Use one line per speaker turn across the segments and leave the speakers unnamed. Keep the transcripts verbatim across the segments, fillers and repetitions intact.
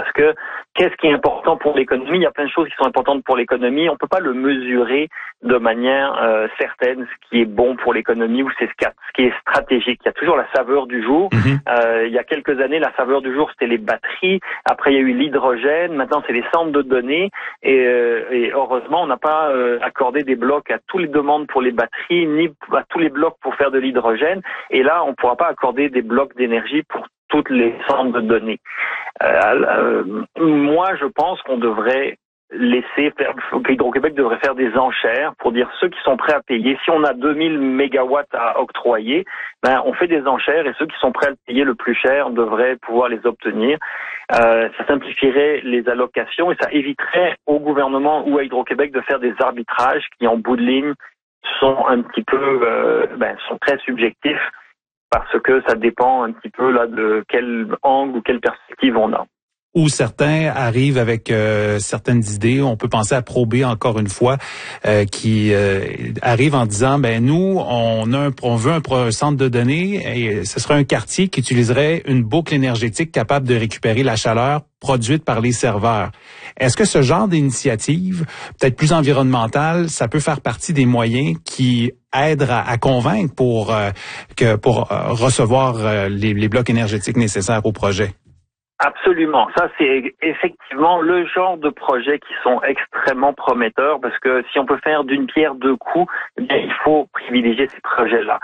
Parce que qu'est-ce qui est important pour l'économie? Il y a plein de choses qui sont importantes pour l'économie. On peut pas le mesurer de manière euh, certaine, ce qui est bon pour l'économie ou c'est ce qui est stratégique. Il y a toujours la saveur du jour. Mm-hmm. Euh, il y a quelques années, la saveur du jour, c'était les batteries. Après, il y a eu l'hydrogène. Maintenant, c'est les centres de données. Et, euh, et heureusement, on n'a pas euh, accordé des blocs à toutes les demandes pour les batteries, ni à tous les blocs pour faire de l'hydrogène. Et là, on ne pourra pas accorder des blocs d'énergie pour toutes les centres de données. Euh, euh, moi, je pense qu'on devrait laisser faire, qu'Hydro-Québec devrait faire des enchères pour dire ceux qui sont prêts à payer. Si on a deux mille mégawatts à octroyer, ben, on fait des enchères et ceux qui sont prêts à le payer le plus cher devraient pouvoir les obtenir. Euh, ça simplifierait les allocations et ça éviterait au gouvernement ou à Hydro-Québec de faire des arbitrages qui, en bout de ligne, sont un petit peu, euh, ben, sont très subjectifs parce que ça dépend un petit peu là de quel angle ou quelle perspective on a.
Où certains arrivent avec euh, certaines idées. On peut penser à Pro-B encore une fois, euh, qui euh, arrive en disant, ben nous, on a un, on veut un, un centre de données et ce serait un quartier qui utiliserait une boucle énergétique capable de récupérer la chaleur produite par les serveurs. Est-ce que ce genre d'initiative, peut-être plus environnementale, ça peut faire partie des moyens qui aident à, à convaincre pour euh, que pour euh, recevoir euh, les, les blocs énergétiques nécessaires au projet?
Absolument. Ça, c'est effectivement le genre de projets qui sont extrêmement prometteurs parce que si on peut faire d'une pierre deux coups, eh bien, il faut privilégier ces projets-là.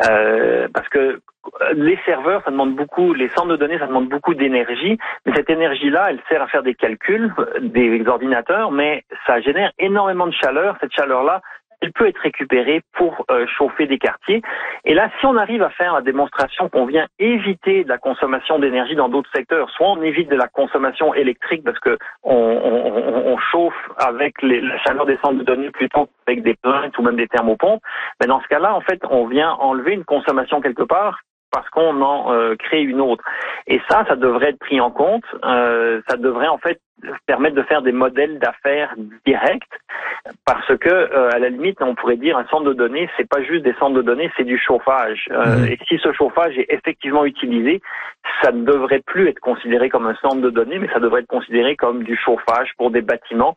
Euh, parce que les serveurs, ça demande beaucoup, les centres de données, ça demande beaucoup d'énergie, mais cette énergie-là, elle sert à faire des calculs, des ordinateurs, mais ça génère énormément de chaleur. Cette chaleur-là, elle peut être récupérée pour euh, chauffer des quartiers. Et là, si on arrive à faire la démonstration qu'on vient éviter de la consommation d'énergie dans d'autres secteurs, soit on évite de la consommation électrique parce que on, on, on chauffe avec les, la chaleur des centres de données plutôt qu'avec des plaintes ou même des thermopompes, mais dans ce cas-là, en fait, on vient enlever une consommation quelque part parce qu'on en euh, crée une autre. Et ça, ça devrait être pris en compte. Euh, ça devrait en fait permettre de faire des modèles d'affaires directs, parce que euh, à la limite, on pourrait dire un centre de données, c'est pas juste des centres de données, c'est du chauffage. Euh, mmh. Et si ce chauffage est effectivement utilisé, ça ne devrait plus être considéré comme un centre de données, mais ça devrait être considéré comme du chauffage pour des bâtiments.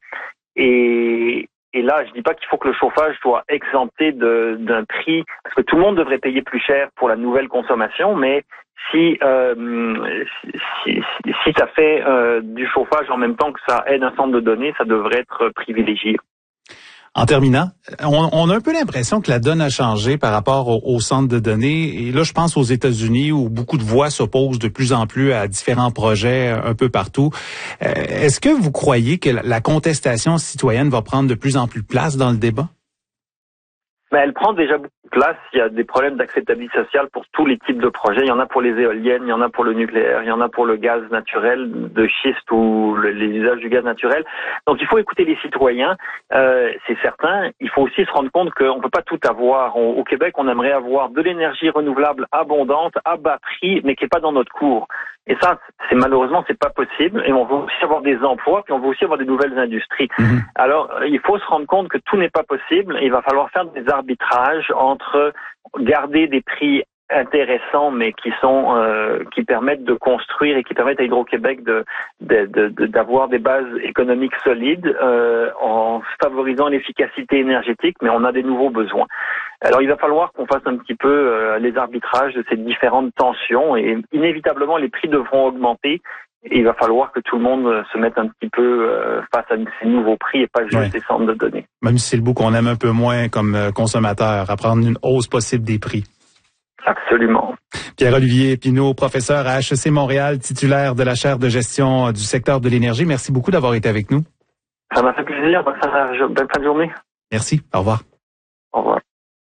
Et Et là, je dis pas qu'il faut que le chauffage soit exempté de, d'un prix, parce que tout le monde devrait payer plus cher pour la nouvelle consommation, mais si euh, si, si, si ça fait euh, du chauffage en même temps que ça aide un centre de données, ça devrait être privilégié.
En terminant, on, on a un peu l'impression que la donne a changé par rapport au, au centre de données. Et là, je pense aux États-Unis où beaucoup de voix s'opposent de plus en plus à différents projets un peu partout. Euh, est-ce que vous croyez que la contestation citoyenne va prendre de plus en plus place dans le débat?
Ben, elle prend déjà beaucoup de place. Il y a des problèmes d'acceptabilité sociale pour tous les types de projets. Il y en a pour les éoliennes, il y en a pour le nucléaire, il y en a pour le gaz naturel de schiste ou le, les usages du gaz naturel. Donc il faut écouter les citoyens, euh, c'est certain. Il faut aussi se rendre compte qu'on ne peut pas tout avoir. On, au Québec, on aimerait avoir de l'énergie renouvelable abondante, à bas prix, mais qui n'est pas dans notre cours. Et ça, c'est malheureusement, c'est pas possible. Et on veut aussi avoir des emplois, puis on veut aussi avoir des nouvelles industries. Mmh. Alors, il faut se rendre compte que tout n'est pas possible. Il va falloir faire des arbitrages entre garder des prix intéressants, mais qui sont euh, qui permettent de construire et qui permettent à Hydro-Québec de, de, de, de d'avoir des bases économiques solides euh, en favorisant l'efficacité énergétique, mais on a des nouveaux besoins. Alors il va falloir qu'on fasse un petit peu euh, les arbitrages de ces différentes tensions et inévitablement les prix devront augmenter. Et il va falloir que tout le monde se mette un petit peu euh, face à ces nouveaux prix et pas juste ouais. des centres de données.
Même si c'est le bout qu'on aime un peu moins comme consommateur, à prendre une hausse possible des prix.
Absolument.
Pierre-Olivier Pinault, professeur à H E C Montréal, titulaire de la chaire de gestion du secteur de l'énergie. Merci beaucoup d'avoir été avec nous.
Ça m'a fait plaisir. Bonne fin de journée.
Merci. Au revoir.
Au revoir.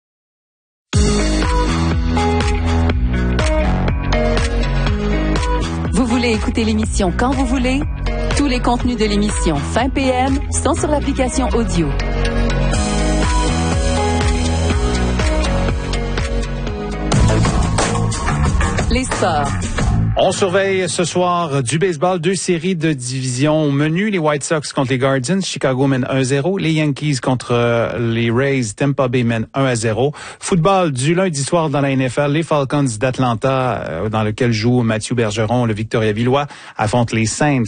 Vous voulez écouter l'émission quand vous voulez? Tous les contenus de l'émission Fin P M sont sur l'application audio. Les sports.
On surveille ce soir du baseball, deux séries de division au menu. Les White Sox contre les Guardians, Chicago mène un à zéro. Les Yankees contre les Rays, Tampa Bay mène un à zéro. Football du lundi soir dans la N F L, les Falcons d'Atlanta, dans lequel joue Mathieu Bergeron, le Victoria Villois, affrontent les Saints